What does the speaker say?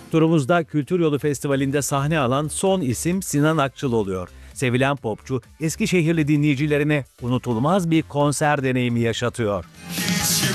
Turumuzda Kültür Yolu Festivali'nde sahne alan son isim Sinan Akçıl oluyor. Sevilen popçu, Eskişehirli dinleyicilerine unutulmaz bir konser deneyimi yaşatıyor.